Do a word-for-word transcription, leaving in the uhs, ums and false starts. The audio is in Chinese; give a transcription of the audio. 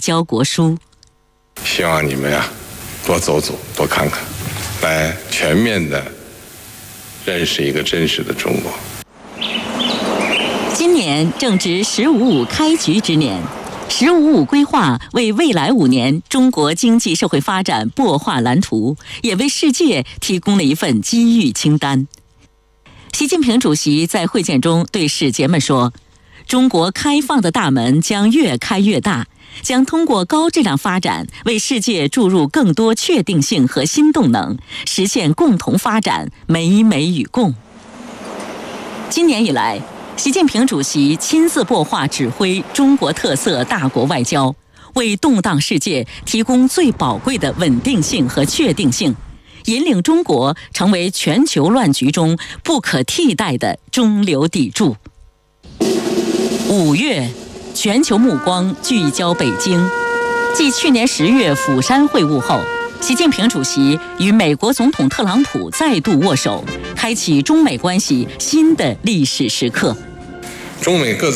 交国书。 希望你们呀、啊，多走走，多看看，来全面的认识一个真实的中国。 今年正值“十五五”开局之年，“十五五”规划为未来五年中国经济社会发展擘画蓝图，也为世界提供了一份机遇清单。习近平主席在会见中对使节们说：“中国开放的大门将越开越大，将通过高质量发展为世界注入更多确定性和新动能，实现共同发展、美美与共。”今年以来，习近平主席亲自擘画指挥中国特色大国外交，为动荡世界提供最宝贵的稳定性和确定性，引领中国成为全球乱局中不可替代的中流砥柱。五月，全球目光聚焦北京。继去年十月釜山会晤后，习近平主席与美国总统特朗普再度握手，开启中美关系新的历史时刻。 中美各自